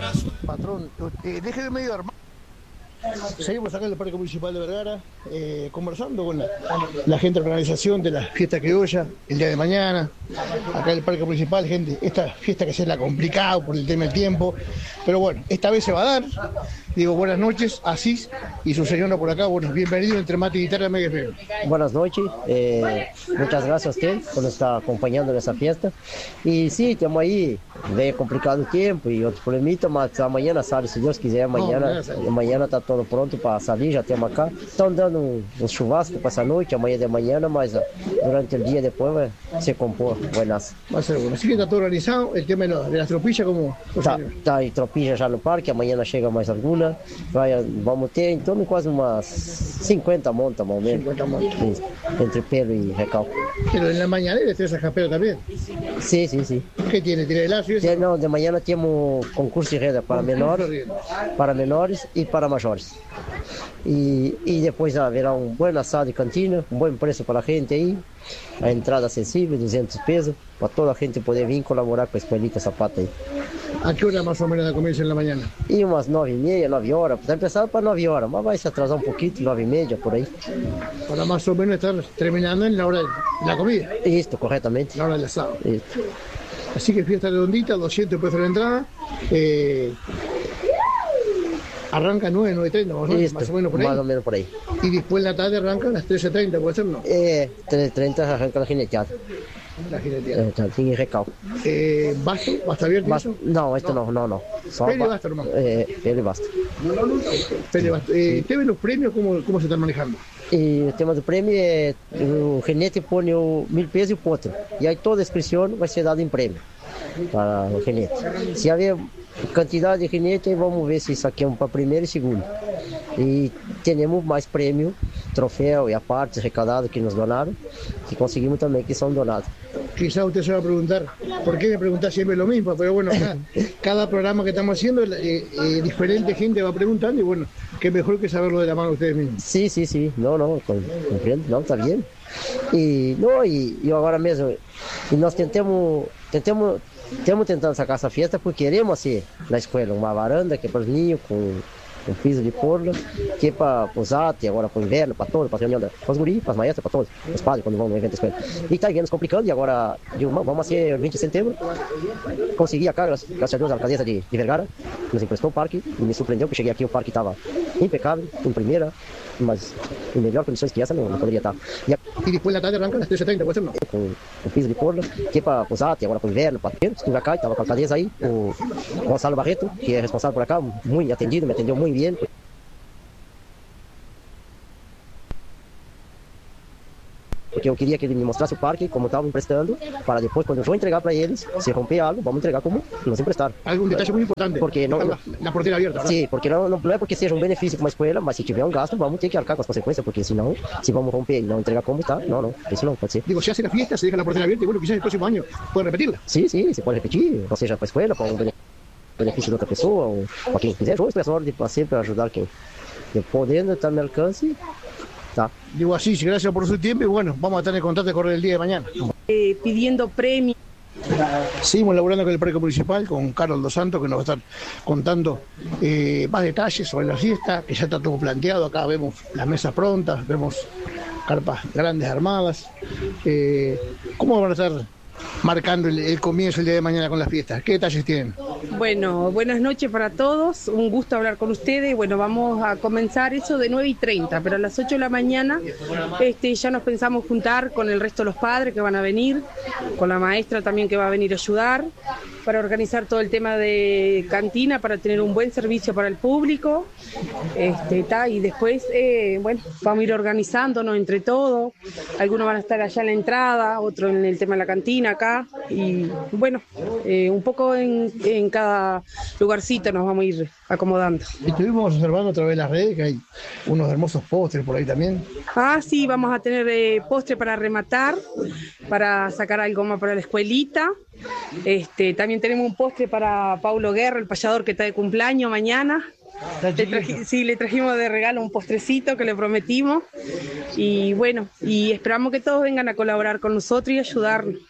Patrón, déjeme medio armado. Seguimos acá en el Parque Municipal de Vergara, conversando con la gente de la organización de la fiesta criolla el día de mañana. Acá en el Parque Municipal, gente, esta fiesta que se la ha complicado por el tema del tiempo, pero bueno, esta vez se va a dar. Digo, buenas noches, Asís y su señora por acá. Bueno, bienvenido entre mate y guitarra, mega espero. Buenas noches, muchas gracias a usted por estar acompañando nessa festa. E sim, estamos aí, veio complicado o tempo e outros problemitas, mas amanhã, sabe, se Deus quiser, amanhã está tudo pronto para sair, já temos cá. Estão dando uns churrascos para essa noite, amanhã de manhã, mas durante o dia depois vai se compor, buenas. Va a ser bueno. Así que está todo organizado, el tema de las tropillas, como... Tá aí tropilha já no parque, amanhã chega mais alguma. Vamos ter em torno de quase umas 50 montas, mais ou menos. 50 montas. Entre pelo y recalco. Pero en la mañana tenés a Japero también. Sí, sí, sí. ¿Qué tiene? ¿Tiene el lazo y eso? No, de mañana tenemos concurso de renda para menores y para mayores. Y después habrá un buen asado de cantina, un buen precio para la gente ahí. A entrada acessível, 200 pesos, para toda a gente poder vir colaborar com a Escoelita Zapata aí. ¿A qué hora más o menos comienza en la mañana? E umas 9h30, 9 horas, está empezando para 9 horas, mas vai se atrasar un poquito, 9h30 por ahí. Para más o menos estar terminando en la hora de la comida. Esto, correctamente. La hora del asado. Esto. Así que fiesta redondita, 200 pesos la entrada. Arranca 9, 9:30, más o menos por ahí. Más o menos por ahí. Y después en la tarde arranca a las 13:30, ¿puede ser, no? 13:30 arranca la jineteada. La jineteada. Sin recalco. ¿Basto? ¿Basta abierto eso? No, esto no. Pele y basta, hermano. Pele y basta. Pele y basta. ¿Te ven los premios? ¿Cómo se están manejando? E o tema do prêmio é o jinete põe o 1.000 pesos e o potro. E aí toda a inscrição vai ser dada em prêmio para o jinete. Se haver quantidade de jinete, vamos ver se isso aqui é para primeiro e segundo. E temos mais prêmio, troféu e a parte arrecadada que nos donaram, que conseguimos também que são donados. Quizá usted se va a preguntar, ¿por qué me pregunta siempre lo mismo? Pero bueno, cada programa que estamos haciendo, diferente gente va preguntando y bueno, qué mejor que saberlo de la mano de ustedes mismos. Sí, no, compreendo, não, está bien. E agora mesmo, e nós tentamos tentando sacar essa festa porque queremos assim, na escola, uma varanda que é para os ninhos, com piso de forno, que é para os atos, agora para o inverno, para todos, para as reuniões, para os guris, para as maestras, para todos, os padres quando vão no evento da escola. E está nos complicando, e agora, vamos ser 20 de setembro, consegui a cara, graças a Deus, a alcaldesa de Vergara, nos emprestou o parque, e me surpreendeu que cheguei aqui, o parque estava impecável, em primeira, mas em melhor condições que essa não poderia estar. E depois na tarde arranca às 13:30, pode ser, não? Com piso de forno, que é para os atos, agora para o inverno, para estive acá, estava com a alcaldesa aí, o Gonçalo Barreto, que é responsável por acá, muito atendido, me atendeu muito bem. Porque eu queria que ele me mostrasse o parque como estava emprestando, para depois, quando eu vou entregar para eles, se romper algo, vamos entregar como nos emprestaram. Algún detalle muy importante, porque la porteira abierta. Sim, porque não é porque seja um benefício para uma escola, mas se tiver um gasto, vamos ter que arcar com as consequências, porque senão, se vamos romper e não entregar como está, não, isso não pode ser. Digo, se hace la fiesta, se deja la porteira abierta y bueno, quizás el próximo año pueden repetirla. Sim, se pode repetir, ou seja, para a escola, para um benefício de outra pessoa, ou para quem quiser, ou pessoal de sempre ajudar quem podendo, está no alcance. Tá. Digo así, gracias por su tiempo y bueno, vamos a estar en contacto de correr el día de mañana. Pidiendo premios. Seguimos laburando con el Parque Municipal, con Carlos Dos Santos, que nos va a estar contando más detalles sobre la fiesta, que ya está todo planteado. Acá vemos las mesas prontas, vemos carpas grandes armadas. ¿Cómo van a estar marcando el comienzo el día de mañana con las fiestas? ¿Qué detalles tienen? Bueno, buenas noches para todos, un gusto hablar con ustedes. Bueno, vamos a comenzar eso de 9:30, pero a las 8 de la mañana ya nos pensamos juntar con el resto de los padres que van a venir, con la maestra también que va a venir a ayudar, para organizar todo el tema de cantina, para tener un buen servicio para el público. Y después, bueno, vamos a ir organizándonos entre todos. Algunos van a estar allá en la entrada, otros en el tema de la cantina acá. Y bueno, un poco en cada lugarcito nos vamos a ir acomodando. Estuvimos observando a través de las redes que hay unos hermosos postres por ahí también. Sí, vamos a tener postre para rematar, para sacar algo más para la escuelita. También tenemos un postre para Paulo Guerra, el payador que está de cumpleaños mañana. Le trajimos de regalo un postrecito que le prometimos y bueno, y esperamos que todos vengan a colaborar con nosotros y ayudarnos.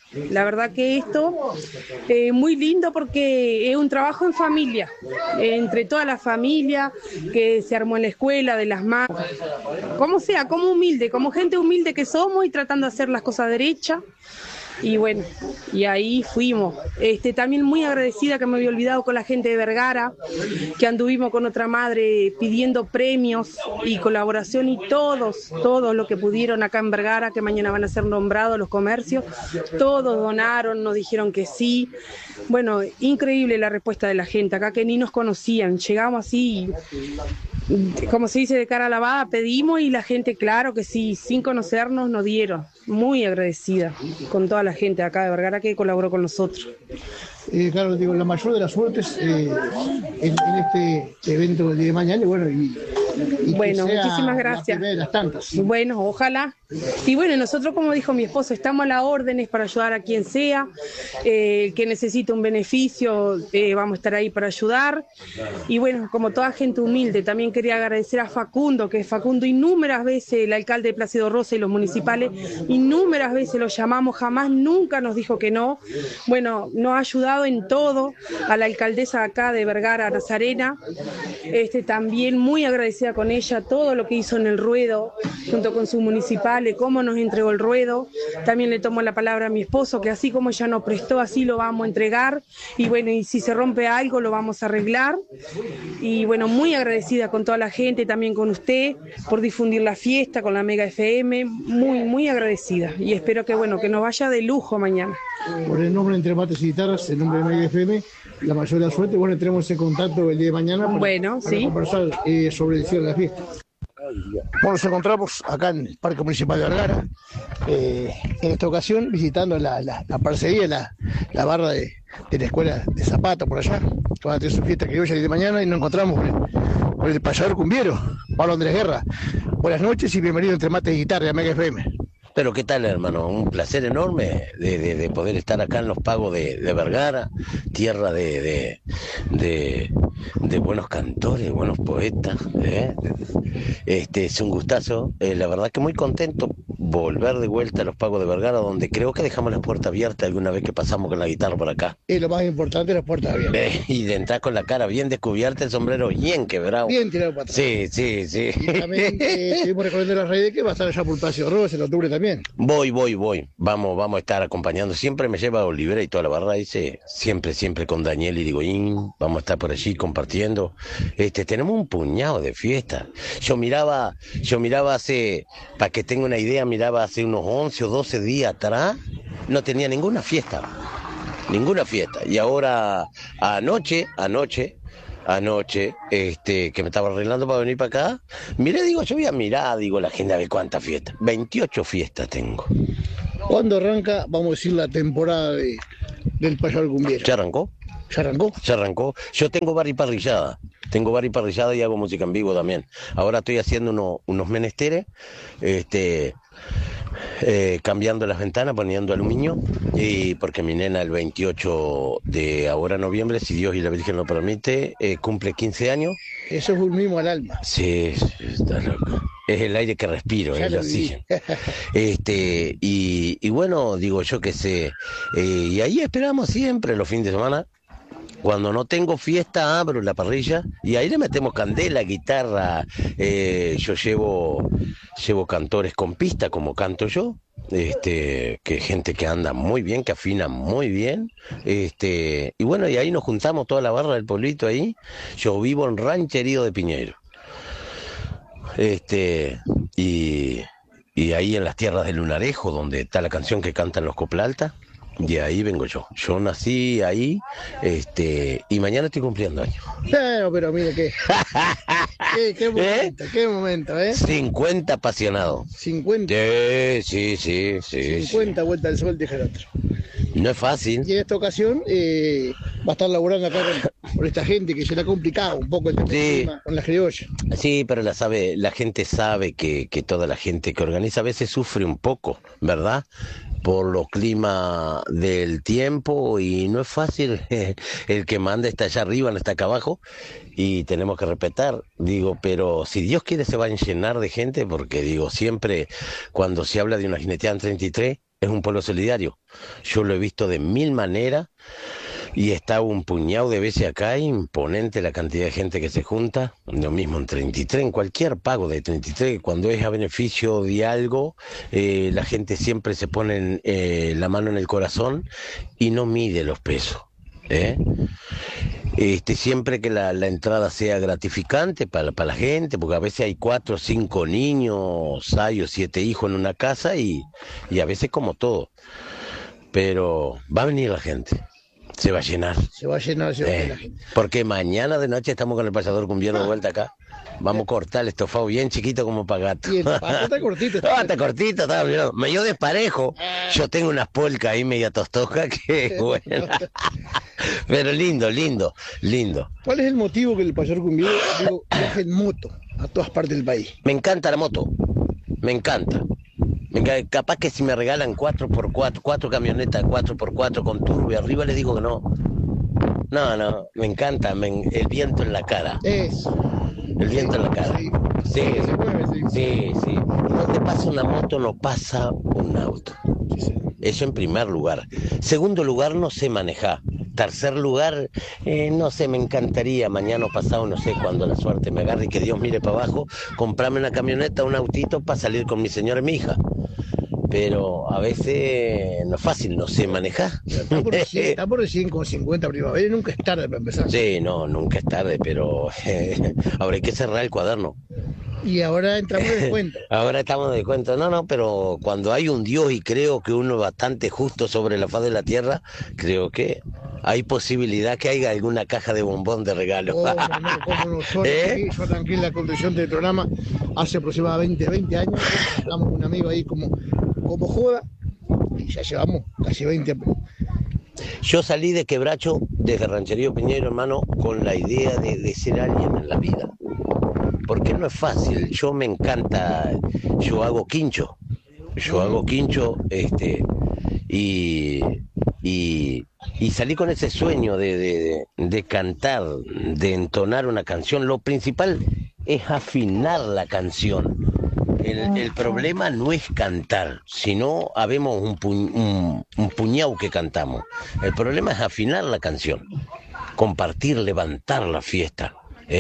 La verdad que esto es muy lindo porque es un trabajo en familia, entre toda la familia que se armó en la escuela, de las madres, como sea, como humilde, como gente humilde que somos y tratando de hacer las cosas derechas. Y bueno, y ahí fuimos. También muy agradecida, que me había olvidado, con la gente de Vergara, que anduvimos con otra madre pidiendo premios y colaboración, y todos lo que pudieron acá en Vergara, que mañana van a ser nombrados los comercios, todos donaron, nos dijeron que sí. Bueno, increíble la respuesta de la gente acá, que ni nos conocían. Llegamos así, como se dice, de cara lavada, pedimos, y la gente, claro que sí, sin conocernos, nos dieron. Muy agradecida con toda la gente acá de Vergara que colaboró con nosotros. Claro, digo, la mayor de las suertes en este evento del día de mañana, y bueno, que sea muchísimas gracias. La primera de las tantas. Bueno, ojalá. Y bueno, nosotros, como dijo mi esposo, estamos a las órdenes para ayudar a quien sea, que necesite un beneficio, vamos a estar ahí para ayudar. Y bueno, como toda gente humilde, también quería agradecer a Facundo, que Facundo innúmeras veces, el alcalde de Plácido Rosa y los municipales, innúmeras veces lo llamamos, jamás, nunca nos dijo que no. Bueno, nos ha ayudado en todo, a la alcaldesa acá de Vergara, Nazarena, también muy agradecida con ella, todo lo que hizo en el ruedo, junto con sus municipales, cómo nos entregó el ruedo. También le tomo la palabra a mi esposo, que así como ella nos prestó, así lo vamos a entregar, y bueno, y si se rompe algo, lo vamos a arreglar. Y bueno, muy agradecida con toda la gente, también con usted, por difundir la fiesta, con la Mega FM, muy agradecida, y espero que bueno, que nos vaya de lujo mañana. Por el nombre Entre Mates y Guitarras, el nombre de Mega FM, la mayor de la suerte. Bueno, entremos en contacto el día de mañana para conversar sobre el cierre de la fiesta. Bueno, nos encontramos acá en el Parque Municipal de Vergara, en esta ocasión visitando la parcería, la barra de la escuela de Zapata por allá, que van a tener su fiesta criolla el día de mañana, y nos encontramos con el payador cumbiero, Pablo Andrés Guerra. Buenas noches y bienvenido Entre Mates y Guitarras a Mega FM. Pero qué tal, hermano, un placer enorme de poder estar acá en los pagos de Vergara, tierra de buenos cantores, buenos poetas, es un gustazo, la verdad que muy contento volver de vuelta a los pagos de Vergara, donde creo que dejamos la puerta abierta alguna vez que pasamos con la guitarra por acá. Y lo más importante, las puertas abiertas. Y de entrar con la cara bien descubierta, el sombrero bien quebrado. Bien tirado para atrás. Sí. Y también estuvimos recorriendo las redes, que va a estar allá por Plácido Rosa en octubre también. Voy. Vamos a estar acompañando. Siempre me lleva a Olivera y toda la barra, dice, siempre con Daniel y Digoín. Vamos a estar por allí compartiendo. Tenemos un puñado de fiestas. Yo miraba hace, para que tenga una idea, hace unos 11 o 12 días atrás, no tenía ninguna fiesta. Y ahora, anoche, que me estaba arreglando para venir para acá, yo voy a mirar, la agenda de cuántas fiestas. 28 fiestas tengo. ¿Cuándo arranca, vamos a decir, la temporada del payador cumbiero? ¿Ya arrancó? ¿Ya arrancó? Yo tengo bar y parrillada. Y hago música en vivo también. Ahora estoy haciendo unos menesteres, cambiando las ventanas, poniendo aluminio, y porque mi nena el 28 de ahora noviembre, si Dios y la Virgen lo permite, cumple 15 años. Eso es un mimo al alma. Sí, está loco. Es el aire que respiro, es el oxígeno. Y bueno, digo yo que sé, y ahí esperamos siempre los fines de semana. Cuando no tengo fiesta, abro la parrilla y ahí le metemos candela, guitarra. Yo llevo cantores con pista, como canto yo, que gente que anda muy bien, que afina muy bien. Y bueno, y ahí nos juntamos toda la barra del pueblito ahí. Yo vivo en Rancherío de Piñeiro. Y ahí en las tierras del Lunarejo, donde está la canción que cantan los Copla Alta. Y ahí vengo yo. Yo nací ahí, y mañana estoy cumpliendo años. Pero mire qué momento, ¿eh? 50 apasionados. 50. Sí. 50 vueltas al sol, dije el otro. No es fácil. Y en esta ocasión va a estar laburando acá con esta gente que se le ha complicado un poco el tema con la criolla. Sí, pero la gente sabe que toda la gente que organiza a veces sufre un poco, ¿verdad? por los climas del tiempo y no es fácil. El que manda está allá arriba, no está acá abajo y tenemos que respetar. Digo, pero si Dios quiere se van a llenar de gente porque digo, siempre cuando se habla de una jineteada en 33 es un pueblo solidario. Yo lo he visto de mil maneras. Y está un puñado de veces acá, imponente la cantidad de gente que se junta, lo mismo en 33, en cualquier pago de 33, cuando es a beneficio de algo, la gente siempre se pone la mano en el corazón y no mide los pesos. Siempre que la entrada sea gratificante para la gente, porque a veces hay 4 o 5 niños, 6 o 7 hijos en una casa y a veces como todo, pero va a venir la gente. Se va a llenar. Se va a llenar la gente. Porque mañana de noche estamos con el payador cumbiero de vuelta acá. Vamos a cortar el estofado bien chiquito como para gato. Y el pato está cortito. Está cortito, está mirando. Medio desparejo. Yo tengo unas polcas ahí media tostoja que bueno. Pero lindo. ¿Cuál es el motivo que el payador cumbiero viaja en moto a todas partes del país? Me encanta la moto. Me encanta. Capaz que si me regalan 4x4, 4 camionetas 4x4 con turbo y arriba les digo que no. No, me encanta, el viento en la cara. Eso. El viento en la cara. Sí. Se mueve, Sí. Donde pasa una moto no pasa un auto. Sí. Eso en primer lugar. Segundo lugar, no sé manejar. Tercer lugar, no sé, me encantaría mañana o pasado, no sé cuándo la suerte me agarre y que Dios mire para abajo, comprarme una camioneta, un autito para salir con mi señora y mi hija. Pero a veces no es fácil, no sé manejar. Está por recién con 50 primavera y nunca es tarde para empezar. Sí, no, nunca es tarde, pero ahora hay que cerrar el cuaderno. Y ahora entramos de descuento. Ahora estamos de descuento. No, pero cuando hay un Dios y creo que uno es bastante justo sobre la faz de la tierra, creo que hay posibilidad que haya alguna caja de bombón de regalo. Cómo no. Yo arranqué en la construcción del programa hace aproximadamente 20 años. Estamos con un amigo ahí como joda y ya llevamos casi 20 años. Yo salí de Quebracho, desde Rancherío Piñero, hermano, con la idea de ser alguien en la vida. Porque no es fácil, yo me encanta, yo hago quincho, y salí con ese sueño de cantar, de entonar una canción. Lo principal es afinar la canción. El problema no es cantar, sino habemos un puñado que cantamos. El problema es afinar la canción, compartir, levantar la fiesta,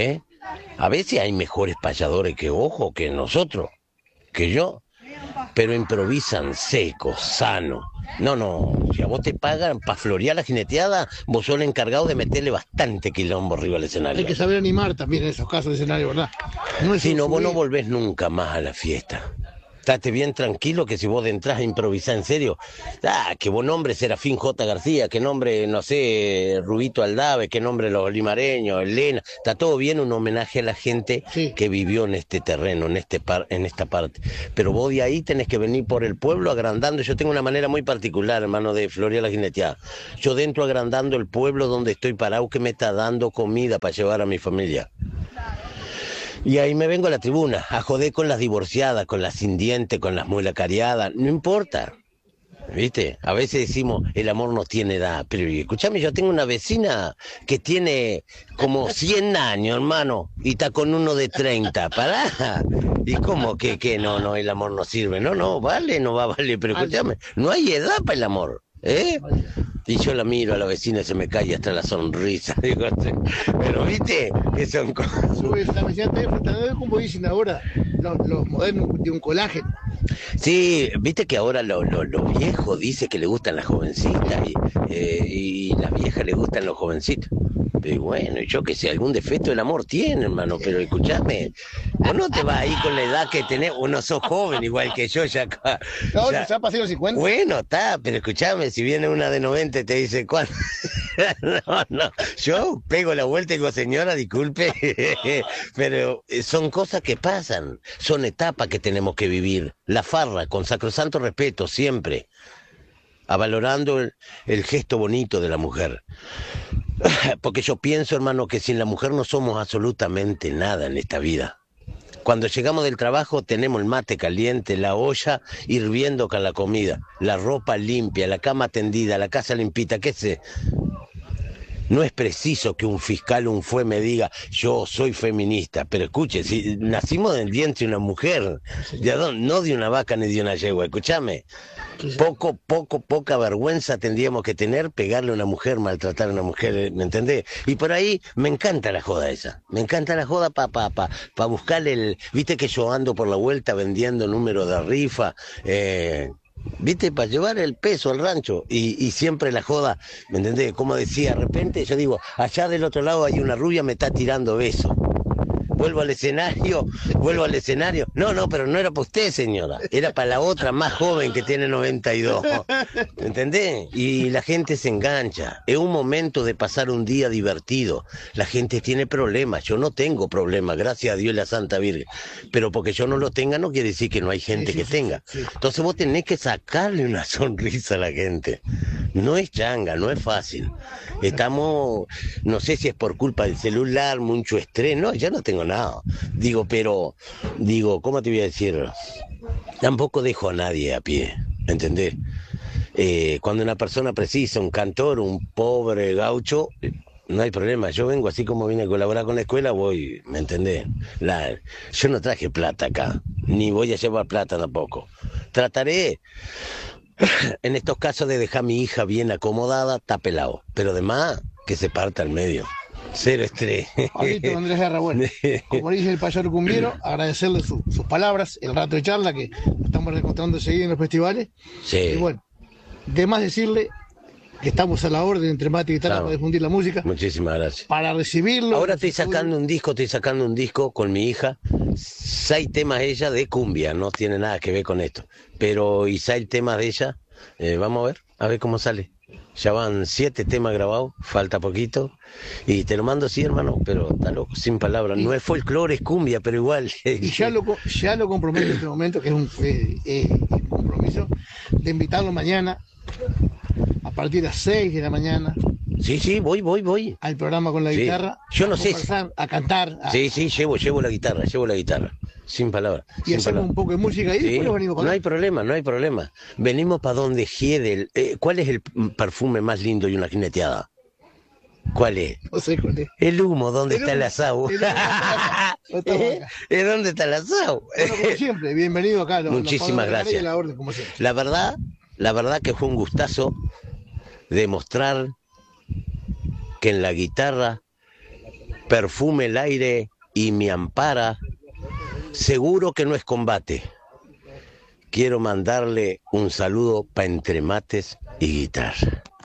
A veces hay mejores payadores que nosotros, que yo, pero improvisan seco, sano. No, si a vos te pagan para florear la jineteada, vos sos el encargado de meterle bastante quilombo arriba al escenario. Hay que saber animar también en esos casos de escenario, ¿verdad? Si no, vos no volvés nunca más a la fiesta. Estate bien tranquilo que si vos entrás a improvisar en serio, que vos nombre Serafín J. García, que nombre, no sé, Rubito Aldave, que nombre los limareños, Elena, está todo bien, un homenaje a la gente que vivió en este terreno, en esta parte. Pero vos de ahí tenés que venir por el pueblo agrandando. Yo tengo una manera muy particular, hermano, de florear la jineteada. Yo dentro agrandando el pueblo donde estoy parado, que me está dando comida para llevar a mi familia. Y ahí me vengo a la tribuna, a joder con las divorciadas, con las sin dientes, con las muelas cariadas, no importa, ¿viste? A veces decimos, el amor no tiene edad, pero escúchame, yo tengo una vecina que tiene como 100 años, hermano, y está con uno de 30, pará. ¿Y cómo que no, el amor no sirve? No vale, no va a valer, pero escúchame, no hay edad para el amor, Y yo la miro a la vecina y se me cae hasta la sonrisa. Digo, pero viste que son cosas. La vecina está como dicen ahora los modernos de un colágeno. Sí, viste que ahora los viejos dicen que le gustan las jovencitas y las viejas le gustan los jovencitos. Y bueno, yo que sé, algún defecto el amor tiene, hermano, pero escuchame, vos no te vas ahí con la edad que tenés, vos no sos joven igual que yo ya. No, ya pasé los 50. Bueno, está, pero escuchame, si viene una de 90 y te dice, ¿cuándo? No, yo pego la vuelta y digo, señora, disculpe, pero son cosas que pasan, son etapas que tenemos que vivir. La farra, con sacrosanto respeto, siempre, valorando el gesto bonito de la mujer. Porque yo pienso, hermano, que sin la mujer no somos absolutamente nada en esta vida. Cuando llegamos del trabajo tenemos el mate caliente, la olla hirviendo con la comida, la ropa limpia, la cama tendida, la casa limpita, qué sé. No es preciso que un fiscal, un juez me diga, yo soy feminista, pero escuche, si nacimos del vientre de una mujer, no de una vaca ni de una yegua, escúchame. Poca vergüenza tendríamos que tener pegarle a una mujer, maltratar a una mujer, ¿me entendés? Y por ahí me encanta la joda esa, me encanta la joda para buscarle viste que yo ando por la vuelta vendiendo números de rifa, viste, para llevar el peso al rancho, y siempre la joda, ¿me entendés? Como decía, de repente yo digo, allá del otro lado hay una rubia, me está tirando besos. Vuelvo al escenario. No, pero no era para usted, señora. Era para la otra más joven que tiene 92. ¿Entendés? Y la gente se engancha. Es un momento de pasar un día divertido. La gente tiene problemas. Yo no tengo problemas, gracias a Dios y la Santa Virgen. Pero porque yo no lo tenga no quiere decir que no hay gente que tenga. Entonces vos tenés que sacarle una sonrisa a la gente. No es changa, no es fácil. Estamos, no sé si es por culpa del celular, mucho estrés. No, ya no tengo nada. ¿Cómo te voy a decir? Tampoco dejo a nadie a pie, ¿entendés? Cuando una persona precisa, un cantor, un pobre gaucho, no hay problema. Yo vengo así como vine a colaborar con la escuela, voy, ¿me entendés? Yo no traje plata acá, ni voy a llevar plata tampoco. Trataré, en estos casos, de dejar a mi hija bien acomodada, está pelado, pero además que se parta al medio. Cero estrés. Pablito Andrés Guerra, bueno, como dice el payador cumbiero, agradecerle sus palabras, el rato de charla que estamos encontrando seguido en los festivales. Sí. Y bueno, de más decirle que estamos a la orden entre mate y guitarra para difundir la música. Muchísimas gracias. Para recibirlo. Ahora estoy sacando un disco con mi hija, 6 temas ella de cumbia, no tiene nada que ver con esto, pero y 6 temas de ella, vamos a ver cómo sale. Ya van 7 temas grabados, falta poquito, y te lo mando así, hermano, pero está loco, sin palabras. No es folclore, es cumbia, pero igual. Y ya lo comprometo en este momento, que es un compromiso de invitarlo mañana, a partir de las 6 de la mañana. Sí, voy. Al programa con la guitarra. Yo no sé. A cantar. Sí, llevo la guitarra, sin palabras. Y hacemos un poco de música y después venimos con no hay problema. Venimos para donde Giede. ¿Cuál es el perfume más lindo y una jineteada? ¿Cuál es? No sé cuál es. El humo, ¿dónde está el asado? ¿Dónde está el asado? Bueno, como siempre, bienvenido acá. Muchísimas gracias. La verdad que fue un gustazo demostrar que en la guitarra perfume el aire y me ampara. Seguro que no es combate. Quiero mandarle un saludo para entre mates y guitarra.